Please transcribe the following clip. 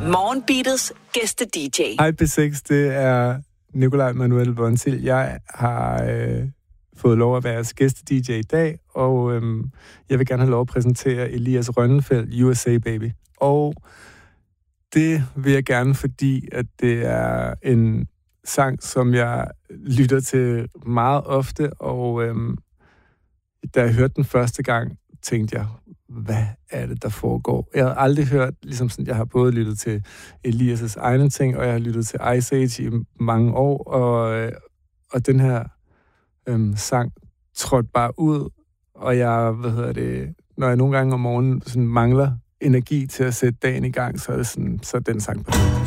Morgenbeatets gæste-DJ. Hej P6, det er Nikolaj Manuel Vontil. Jeg har fået lov at være gæste-DJ i dag, og jeg vil gerne have lov at præsentere Elias Rønnenfeldt, USA Baby. Og det vil jeg gerne, fordi at det er en sang, som jeg lytter til meget ofte, og da jeg hørte den første gang, tænkte jeg, hvad er det, der foregår? Jeg har aldrig hørt, ligesom sådan, jeg har både lyttet til Elias' egne ting, og jeg har lyttet til Ice Age i mange år, og den her sang trådte bare ud, og jeg, når jeg nogle gange om morgenen sådan mangler energi til at sætte dagen i gang, så er det sådan, så er den sang på det.